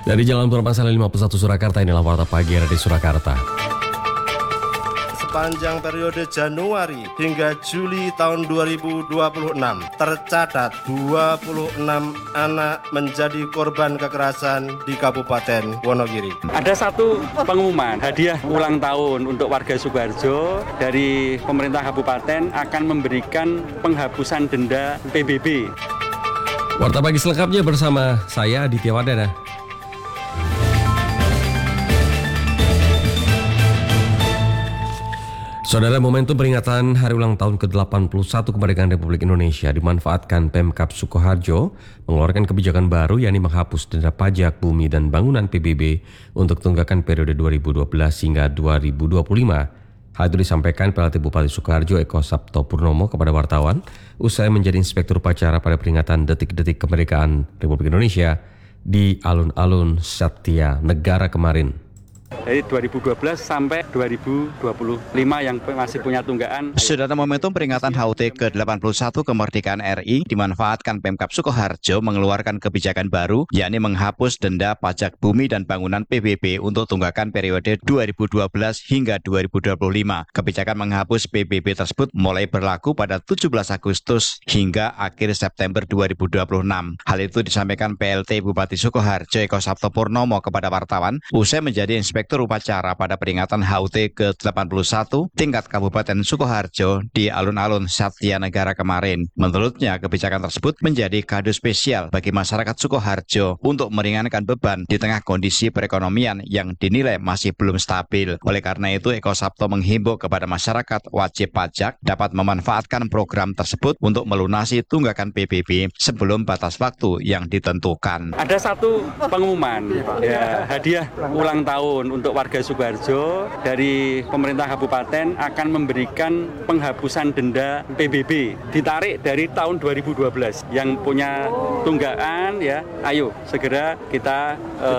Dari Jalan Purwamasala 51 Surakarta, inilah Warta Pagi dari Surakarta. Sepanjang periode Januari hingga Juli tahun 2026 tercatat 26 anak menjadi korban kekerasan di Kabupaten Wonogiri. Ada satu pengumuman hadiah ulang tahun untuk warga Sukoharjo dari pemerintah kabupaten akan memberikan penghapusan denda PBB. Warta Pagi selengkapnya bersama saya Aditya Wardana. Saudara, momentum peringatan hari ulang tahun ke-81 kemerdekaan Republik Indonesia dimanfaatkan Pemkab Sukoharjo mengeluarkan kebijakan baru, yakni menghapus denda pajak bumi dan bangunan PBB untuk tunggakan periode 2012 hingga 2025. Hal itu disampaikan PLT Bupati Sukoharjo Eko Sabto Purnomo kepada wartawan usai menjadi inspektur upacara pada peringatan detik-detik kemerdekaan Republik Indonesia di alun-alun Satya Negara kemarin. Dari 2012 sampai 2025 yang masih punya tunggaan. Saudara, momentum peringatan HUT ke-81 kemerdekaan RI dimanfaatkan Pemkab Sukoharjo mengeluarkan kebijakan baru, yakni menghapus denda pajak bumi dan bangunan PBB untuk tunggakan periode 2012 hingga 2025. Kebijakan menghapus PBB tersebut mulai berlaku pada 17 Agustus hingga akhir September 2026. Hal itu disampaikan PLT Bupati Sukoharjo Eko Sabto Purnomo kepada wartawan usai menjadi inspektur upacara pada peringatan HUT ke-81 tingkat Kabupaten Sukoharjo di alun-alun Satya Negara kemarin. Menurutnya, kebijakan tersebut menjadi kado spesial bagi masyarakat Sukoharjo untuk meringankan beban di tengah kondisi perekonomian yang dinilai masih belum stabil. Oleh karena itu, Eko Sabto menghimbau kepada masyarakat wajib pajak dapat memanfaatkan program tersebut untuk melunasi tunggakan PBB sebelum batas waktu yang ditentukan. Ada satu pengumuman hadiah ulang tahun untuk warga Sukoharjo dari pemerintah kabupaten akan memberikan penghapusan denda PBB ditarik dari tahun 2012 yang punya tunggaan, ya ayo segera kita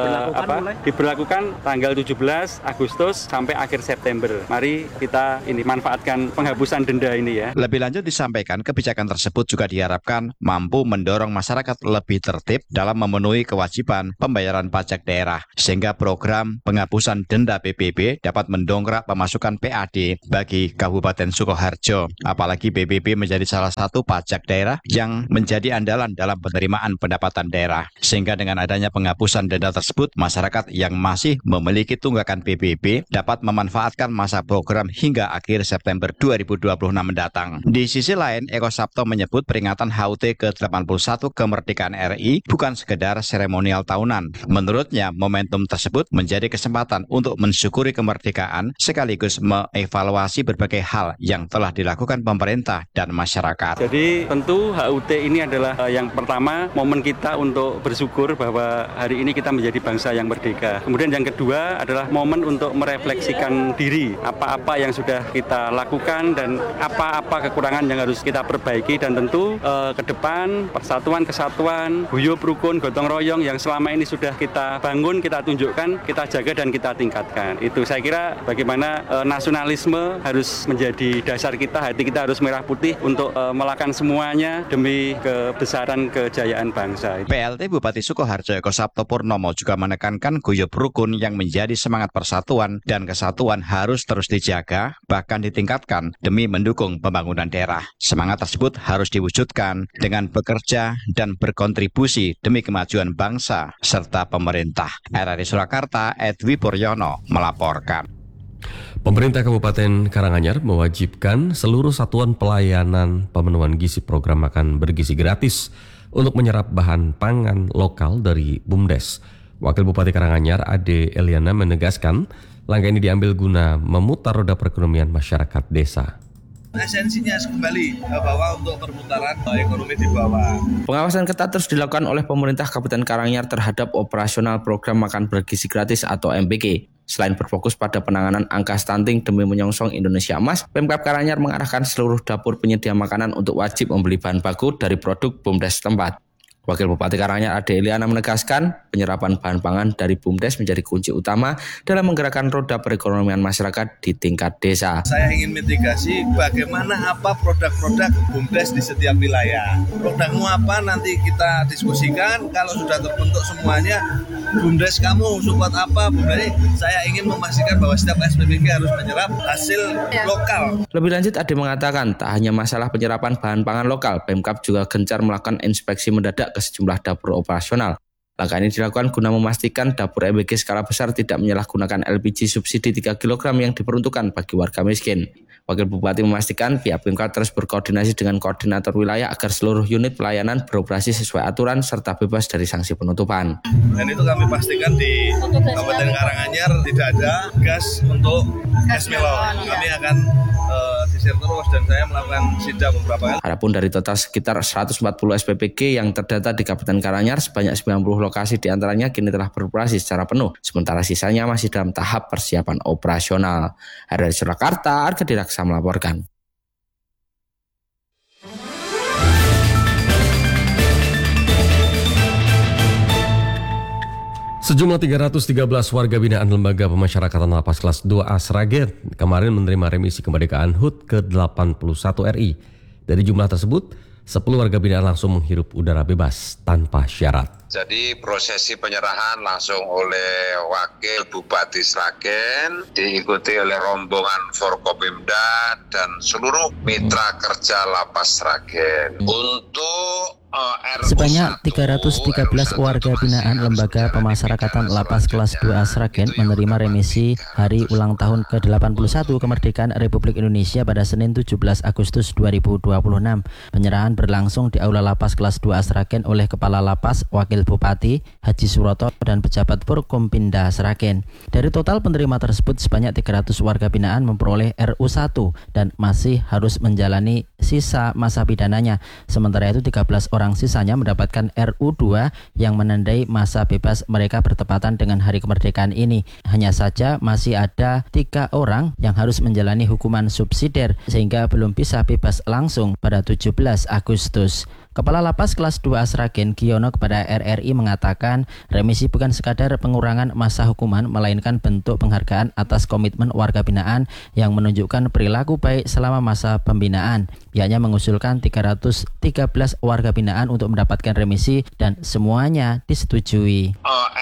diberlakukan tanggal 17 Agustus sampai akhir September. Mari kita manfaatkan penghapusan denda ini ya. Lebih lanjut disampaikan kebijakan tersebut juga diharapkan mampu mendorong masyarakat lebih tertib dalam memenuhi kewajiban pembayaran pajak daerah sehingga program penghapusan denda PBB dapat mendongkrak pemasukan PAD bagi Kabupaten Sukoharjo. Apalagi PBB menjadi salah satu pajak daerah yang menjadi andalan dalam penerimaan pendapatan daerah. Sehingga dengan adanya penghapusan denda tersebut, masyarakat yang masih memiliki tunggakan PBB dapat memanfaatkan masa program hingga akhir September 2026 mendatang. Di sisi lain, Eko Sabto menyebut peringatan HUT ke-81 kemerdekaan RI bukan sekedar seremonial tahunan. Menurutnya, momentum tersebut menjadi kesempatan untuk mensyukuri kemerdekaan sekaligus mengevaluasi berbagai hal yang telah dilakukan pemerintah dan masyarakat. Jadi tentu HUT ini adalah yang pertama momen kita untuk bersyukur bahwa hari ini kita menjadi bangsa yang merdeka. Kemudian yang kedua adalah momen untuk merefleksikan diri, apa-apa yang sudah kita lakukan dan apa-apa kekurangan yang harus kita perbaiki, dan tentu ke depan persatuan, kesatuan, guyub, rukun, gotong royong yang selama ini sudah kita bangun, kita tunjukkan, kita jaga dan kita tingkatkan. Itu saya kira bagaimana nasionalisme harus menjadi dasar kita, hati kita harus merah putih untuk melakukan semuanya demi kebesaran kejayaan bangsa. PLT Bupati Sukoharjo Eko Sabto Purnomo juga menekankan guyub rukun yang menjadi semangat persatuan dan kesatuan harus terus dijaga, bahkan ditingkatkan demi mendukung pembangunan daerah. Semangat tersebut harus diwujudkan dengan bekerja dan berkontribusi demi kemajuan bangsa serta pemerintah. RRI Surakarta, Edwi Puryono melaporkan. Pemerintah Kabupaten Karanganyar mewajibkan seluruh satuan pelayanan pemenuhan gizi program makan bergizi gratis untuk menyerap bahan pangan lokal dari BUMDes. Wakil Bupati Karanganyar Ade Eliana menegaskan langkah ini diambil guna memutar roda perekonomian masyarakat desa. Esensinya kembali bahwa untuk perputaran ekonomi di bawah. Pengawasan ketat terus dilakukan oleh pemerintah Kabupaten Karanganyar terhadap operasional program makan bergizi gratis atau MBG. Selain berfokus pada penanganan angka stunting demi menyongsong Indonesia Emas, Pemkab Karanganyar mengarahkan seluruh dapur penyedia makanan untuk wajib membeli bahan baku dari produk BUMDes setempat. Wakil Bupati Karanganyar Ade Eliana menegaskan penyerapan bahan pangan dari BUMDes menjadi kunci utama dalam menggerakkan roda perekonomian masyarakat di tingkat desa. Saya ingin mitigasi bagaimana apa produk-produk BUMDes di setiap wilayah. Produkmu apa nanti kita diskusikan, kalau sudah terbentuk semuanya, BUMDes kamu support apa, BUMDes. Saya ingin memastikan bahwa setiap SPBG harus menyerap hasil lokal. Lebih lanjut Ade mengatakan tak hanya masalah penyerapan bahan pangan lokal, Pemkab juga gencar melakukan inspeksi mendadak ke sejumlah dapur operasional. Langkah ini dilakukan guna memastikan dapur MBG skala besar tidak menyalahgunakan LPG subsidi 3 kg yang diperuntukkan bagi warga miskin. Wakil Bupati memastikan pihak Pemkab terus berkoordinasi dengan koordinator wilayah agar seluruh unit pelayanan beroperasi sesuai aturan serta bebas dari sanksi penutupan. Dan itu kami pastikan di Kabupaten Karanganyar tidak ada gas untuk gas melon. Kami akan sisir terus dan saya melakukan sidak beberapa kali. Adapun dari total sekitar 140 SPBG yang terdata di Kabupaten Karanganyar, sebanyak 90 lokasi diantaranya kini telah beroperasi secara penuh, sementara sisanya masih dalam tahap persiapan operasional. Dari Surakarta, Arga Diraksa melaporkan. Sejumlah 313 warga binaan Lembaga Pemasyarakatan Lapas Kelas 2A Sragen kemarin menerima remisi kemerdekaan HUT ke-81 RI. Dari jumlah tersebut, 10 warga binaan langsung menghirup udara bebas tanpa syarat. Jadi prosesi penyerahan langsung oleh Wakil Bupati Sragen, diikuti oleh rombongan Forkopimda dan seluruh mitra kerja Lapas Sragen. Untuk sebanyak 313 warga binaan Lembaga Pemasyarakatan Lapas Kelas 2A Sragen menerima remisi hari ulang tahun ke-81 kemerdekaan Republik Indonesia pada Senin 17 Agustus 2026. Penyerahan berlangsung di Aula Lapas Kelas 2A Sragen oleh Kepala Lapas, Wakil Bupati, Haji Suroto, dan pejabat Forkompinda Sragen. Dari total penerima tersebut, sebanyak 300 warga binaan memperoleh RU1 dan masih harus menjalani sisa masa pidananya. Sementara itu 13 orang sisanya mendapatkan RU2 yang menandai masa bebas mereka bertepatan dengan hari kemerdekaan ini. Hanya saja masih ada 3 orang yang harus menjalani hukuman subsidiar sehingga belum bisa bebas langsung pada 17 Agustus. Kepala Lapas Kelas 2A Sragen Giono kepada RRI mengatakan remisi bukan sekadar pengurangan masa hukuman melainkan bentuk penghargaan atas komitmen warga binaan yang menunjukkan perilaku baik selama masa pembinaan. Pihaknya mengusulkan 313 warga binaan untuk mendapatkan remisi dan semuanya disetujui.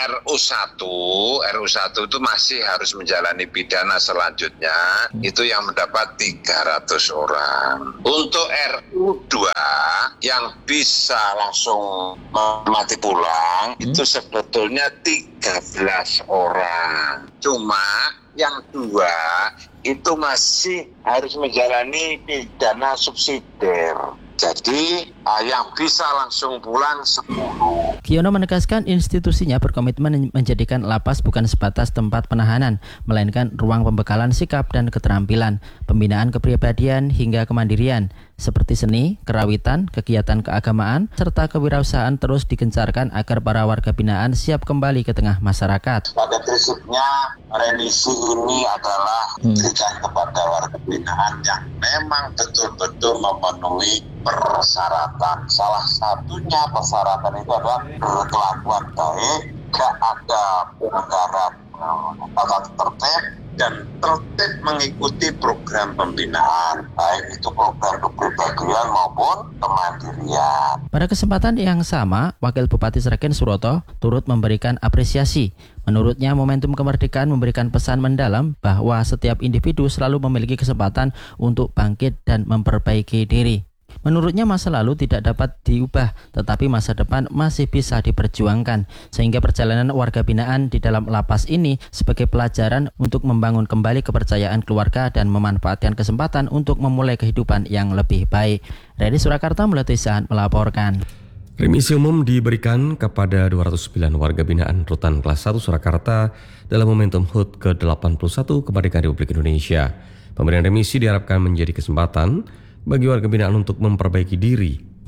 RU1 itu masih harus menjalani pidana selanjutnya, itu yang mendapat 300 orang. Untuk RU2 yang bisa langsung mati pulang itu sebetulnya 13 orang. Cuma yang 2 itu masih harus menjalani pidana subsidiar. Jadi yang bisa langsung pulang 10. Giono menegaskan institusinya berkomitmen menjadikan lapas bukan sebatas tempat penahanan, melainkan ruang pembekalan sikap dan keterampilan, pembinaan kepribadian hingga kemandirian, seperti seni, kerawitan, kegiatan keagamaan, serta kewirausahaan terus digencarkan agar para warga binaan siap kembali ke tengah masyarakat. Pada prinsipnya remisi ini adalah diberikan kepada warga binaan yang memang betul-betul memenuhi persyaratan. Salah satunya persyaratan itu adalah berkelakuan baik, gak ada pelanggaran tata tertib dan tertib mengikuti program pembinaan, baik itu program kepribadian maupun kemandirian. Pada kesempatan yang sama, Wakil Bupati Sragen Suroto turut memberikan apresiasi. Menurutnya, momentum kemerdekaan memberikan pesan mendalam bahwa setiap individu selalu memiliki kesempatan untuk bangkit dan memperbaiki diri. Menurutnya masa lalu tidak dapat diubah, tetapi masa depan masih bisa diperjuangkan, sehingga perjalanan warga binaan di dalam lapas ini sebagai pelajaran untuk membangun kembali kepercayaan keluarga dan memanfaatkan kesempatan untuk memulai kehidupan yang lebih baik. Dari Surakarta, Mulati Sahan melaporkan. Remisi umum diberikan kepada 209 warga binaan Rutan Kelas 1 Surakarta dalam momentum HUT ke-81 kemerdekaan Republik Indonesia. Pemberian remisi diharapkan menjadi kesempatan bagi warga binaan untuk memperbaiki diri,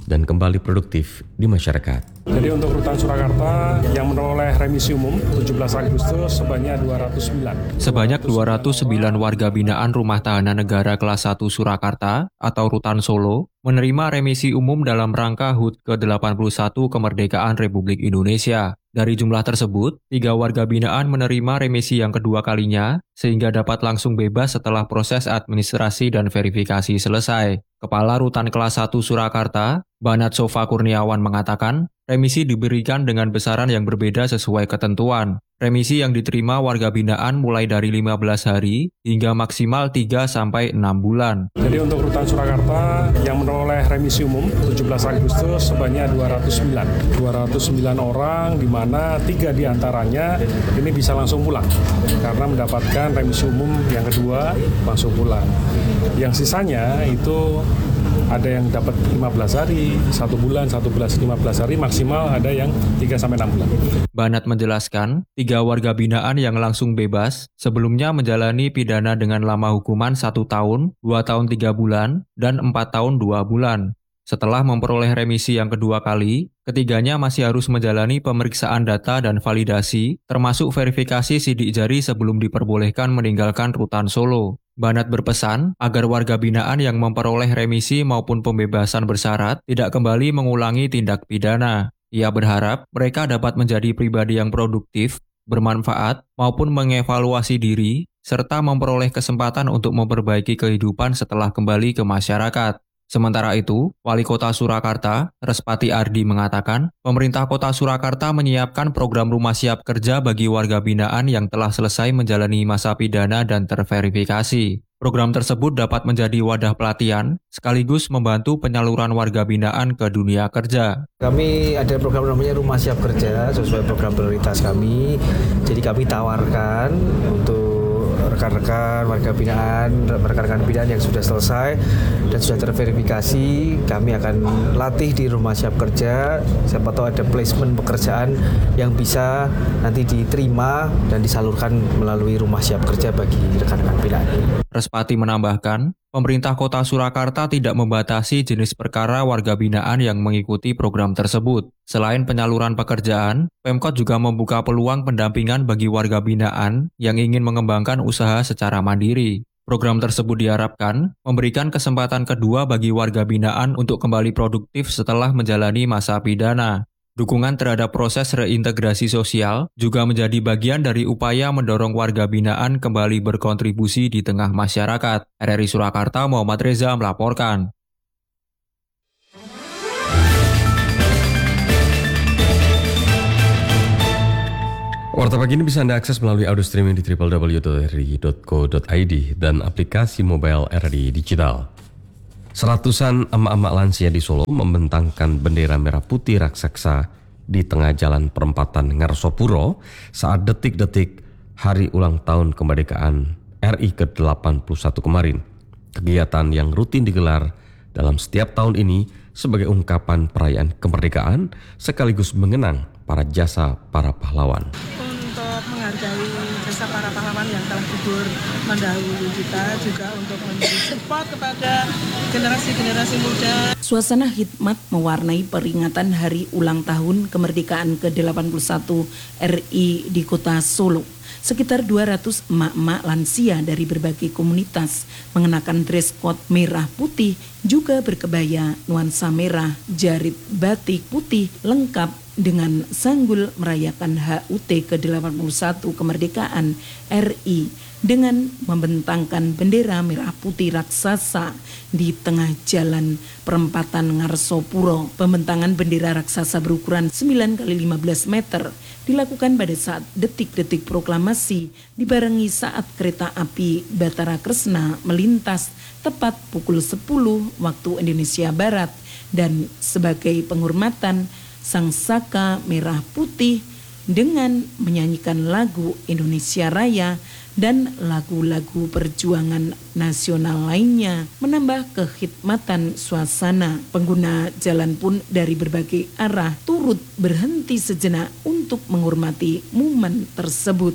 dan kembali produktif di masyarakat. Jadi untuk rutan Surakarta yang menoleh remisi umum 17 Agustus sebanyak 209. Sebanyak 209 warga binaan Rumah Tahanan Negara Kelas 1 Surakarta atau Rutan Solo menerima remisi umum dalam rangka HUT ke-81 Kemerdekaan Republik Indonesia. Dari jumlah tersebut, 3 warga binaan menerima remisi yang kedua kalinya sehingga dapat langsung bebas setelah proses administrasi dan verifikasi selesai. Kepala Rutan Kelas 1 Surakarta, Banat Sofa Kurniawan mengatakan, remisi diberikan dengan besaran yang berbeda sesuai ketentuan. Remisi yang diterima warga binaan mulai dari 15 hari hingga maksimal 3-6 bulan. Jadi untuk Rutan Surakarta yang menoleh remisi umum 17 Agustus sebanyak 209. 209 orang di mana 3 diantaranya ini bisa langsung pulang karena mendapatkan remisi umum yang kedua langsung pulang. Yang sisanya itu ada yang dapat 15 hari, 1 bulan, 15 hari, maksimal ada yang 3-6 bulan. Banat menjelaskan, 3 warga binaan yang langsung bebas sebelumnya menjalani pidana dengan lama hukuman 1 tahun, 2 tahun 3 bulan, dan 4 tahun 2 bulan. Setelah memperoleh remisi yang kedua kali, ketiganya masih harus menjalani pemeriksaan data dan validasi, termasuk verifikasi sidik jari sebelum diperbolehkan meninggalkan Rutan Solo. Banat berpesan agar warga binaan yang memperoleh remisi maupun pembebasan bersyarat tidak kembali mengulangi tindak pidana. Ia berharap mereka dapat menjadi pribadi yang produktif, bermanfaat, maupun mengevaluasi diri, serta memperoleh kesempatan untuk memperbaiki kehidupan setelah kembali ke masyarakat. Sementara itu, Wali Kota Surakarta, Respati Ardi mengatakan, pemerintah Kota Surakarta menyiapkan program rumah siap kerja bagi warga binaan yang telah selesai menjalani masa pidana dan terverifikasi. Program tersebut dapat menjadi wadah pelatihan, sekaligus membantu penyaluran warga binaan ke dunia kerja. Kami ada program namanya Rumah Siap Kerja, sesuai program prioritas kami. Jadi kami tawarkan untuk rekan-rekan warga binaan, rekan-rekan binaan yang sudah selesai dan sudah terverifikasi, kami akan latih di Rumah Siap Kerja. Siapa tahu ada placement pekerjaan yang bisa nanti diterima dan disalurkan melalui Rumah Siap Kerja bagi rekan-rekan binaan. Respati menambahkan, pemerintah Kota Surakarta tidak membatasi jenis perkara warga binaan yang mengikuti program tersebut. Selain penyaluran pekerjaan, Pemkot juga membuka peluang pendampingan bagi warga binaan yang ingin mengembangkan usaha secara mandiri. Program tersebut diharapkan memberikan kesempatan kedua bagi warga binaan untuk kembali produktif setelah menjalani masa pidana. Dukungan terhadap proses reintegrasi sosial juga menjadi bagian dari upaya mendorong warga binaan kembali berkontribusi di tengah masyarakat. RRI Surakarta, Muhammad Reza melaporkan. Warta pagi ini bisa Anda akses melalui audio streaming di www.rri.co.id dan aplikasi mobile RRI Digital. Seratusan emak-emak lansia di Solo membentangkan bendera merah putih raksasa di tengah jalan perempatan Ngarsopuro saat detik-detik hari ulang tahun kemerdekaan RI ke-81 kemarin. Kegiatan yang rutin digelar dalam setiap tahun ini sebagai ungkapan perayaan kemerdekaan sekaligus mengenang para jasa para pahlawan. Untuk menghargai jasa para pahlawan yang telah gugur mendahului kita, juga untuk memberi support kepada generasi-generasi muda. Suasana khidmat mewarnai peringatan hari ulang tahun kemerdekaan ke-81 RI di Kota Solo. Sekitar 200 emak-emak lansia dari berbagai komunitas mengenakan dress code merah putih, juga berkebaya nuansa merah, jarit batik putih lengkap dengan sanggul merayakan HUT ke-81 kemerdekaan RI dengan membentangkan bendera merah putih raksasa di tengah jalan perempatan Ngarsopuro. Pembentangan bendera raksasa berukuran 9x15 meter dilakukan pada saat detik-detik proklamasi dibarengi saat kereta api Batara Kresna melintas tepat pukul 10 waktu Indonesia Barat, dan sebagai penghormatan Sang Saka Merah Putih dengan menyanyikan lagu Indonesia Raya dan lagu-lagu perjuangan nasional lainnya menambah kekhidmatan suasana. Pengguna jalan pun dari berbagai arah turut berhenti sejenak untuk menghormati momen tersebut.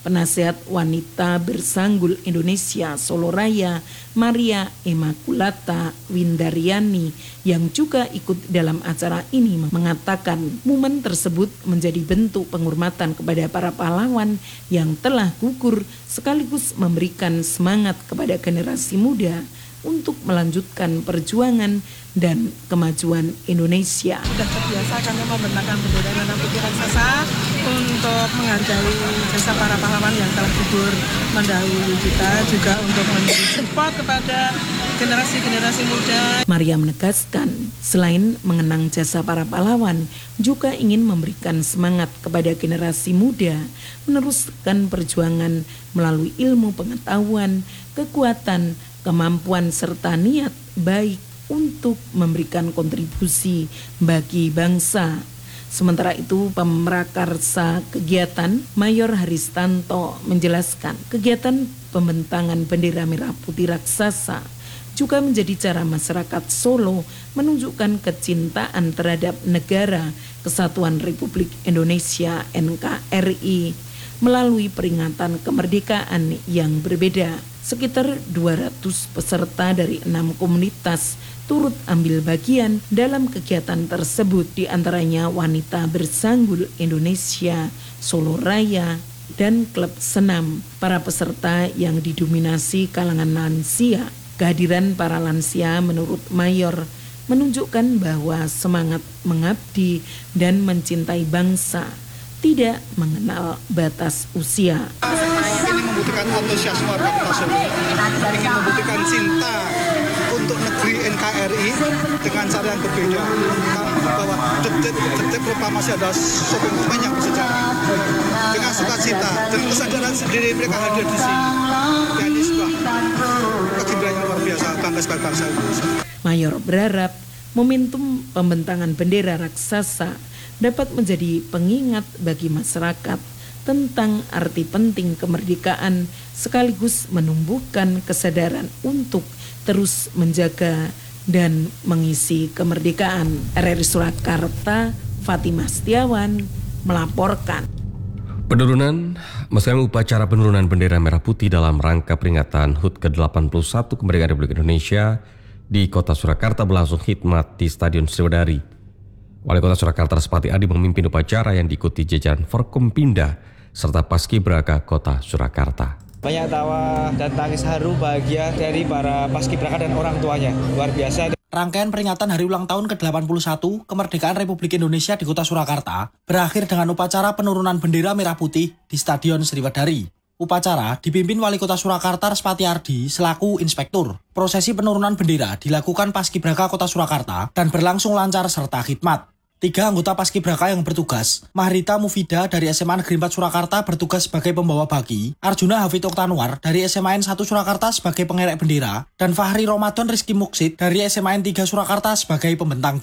Penasehat Wanita Bersanggul Indonesia Solo Raya, Maria Immaculata Windaryani, yang juga ikut dalam acara ini mengatakan momen tersebut menjadi bentuk penghormatan kepada para pahlawan yang telah gugur sekaligus memberikan semangat kepada generasi muda untuk melanjutkan perjuangan dan kemajuan Indonesia. Sudah terbiasa kami membentangkan bendera merah putih raksasa untuk menghargai jasa para pahlawan yang telah gugur mendahului kita, juga untuk memberi support kepada generasi-generasi muda. Maria menegaskan, selain mengenang jasa para pahlawan, juga ingin memberikan semangat kepada generasi muda meneruskan perjuangan melalui ilmu pengetahuan, kekuatan, kemampuan serta niat baik untuk memberikan kontribusi bagi bangsa. Sementara itu, pemrakarsa kegiatan Mayor Haristanto menjelaskan kegiatan pembentangan bendera merah putih raksasa juga menjadi cara masyarakat Solo menunjukkan kecintaan terhadap negara Kesatuan Republik Indonesia NKRI melalui peringatan kemerdekaan yang berbeda. Sekitar 200 peserta dari 6 komunitas turut ambil bagian dalam kegiatan tersebut, di antaranya Wanita Bersanggul Indonesia Solo Raya dan klub senam. Para peserta yang didominasi kalangan lansia. Kehadiran para lansia menurut Mayor menunjukkan bahwa semangat mengabdi dan mencintai bangsa tidak mengenal batas usia. Ini membutuhkan antusiasme warga Kota Solo, ingin membuktikan cinta untuk negeri NKRI dengan cara yang berbeda. Bahwa detik rupa masih ada suatu momen yang bersejarah. Dengan sukacita, dengan kesadaran sendiri mereka hadir di sini. Dan ini sebuah kegembiraan yang luar biasa, bangga sebagai bangsa Indonesia. Mayor berharap momentum pembentangan bendera raksasa dapat menjadi pengingat bagi masyarakat tentang arti penting kemerdekaan sekaligus menumbuhkan kesadaran untuk terus menjaga dan mengisi kemerdekaan. RRI Surakarta, Fatimah Setiawan melaporkan. Penurunan upacara penurunan bendera merah putih dalam rangka peringatan HUT ke-81 kemerdekaan Republik Indonesia di Kota Surakarta berlangsung khidmat di Stadion Sriwadari. Wali Kota Surakarta Respati Adi memimpin upacara yang diikuti jajaran Forkompinda serta Paskibraka Kota Surakarta. Banyak tawa dan tangis haru bahagia dari para paskibraka dan orang tuanya. Luar biasa. Rangkaian peringatan hari ulang tahun ke-81 kemerdekaan Republik Indonesia di Kota Surakarta berakhir dengan upacara penurunan bendera merah putih di Stadion Sriwadari. Upacara dipimpin Wali Kota Surakarta Respati Ardi selaku inspektur. Prosesi penurunan bendera dilakukan Paskibraka Kota Surakarta dan berlangsung lancar serta khidmat. 3 anggota Paskibraka yang bertugas, Mahrita Mufida dari SMA Negeri 4 Surakarta bertugas sebagai pembawa baki, Arjuna Hafid Oktanuar dari SMA N1 Surakarta sebagai pengerek bendera, dan Fahri Ramadan Rizky Muksid dari SMA N3 Surakarta sebagai pembentang